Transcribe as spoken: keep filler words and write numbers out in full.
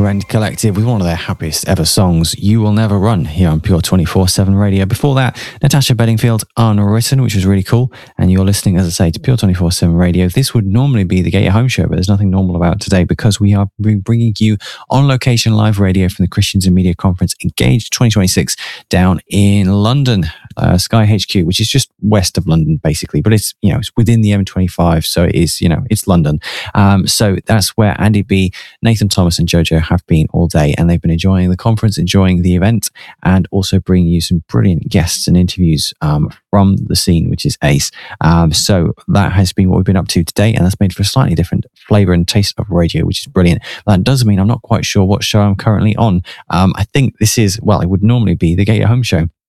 Rent Collective with one of their happiest ever songs, You Will Never Run, here on Pure twenty-four seven Radio. Before that, Natasha Bedingfield, Unwritten, which was really cool. And you're listening, as I say, to Pure twenty-four seven Radio. This would normally be the Get Your Home show, but there's nothing normal about today because we are bringing you on location live radio from the Christians in Media Conference Engage twenty twenty-six down in London, uh, Sky H Q, which is just west of London, basically. But it's, you know, it's within the M twenty-five, so it is, you know, it's London. Um, so that's where Andy B, Nathan Thomas and Jojo have been all day, and they've been enjoying the conference, enjoying the event, and also bringing you some brilliant guests and interviews um, from the scene, which is ace. Um, so that has been what we've been up to today, and that's made for a slightly different flavour and taste of radio, which is brilliant. That does mean I'm not quite sure what show I'm currently on. Um, I think this is, well, it would normally be the Get Your Home show.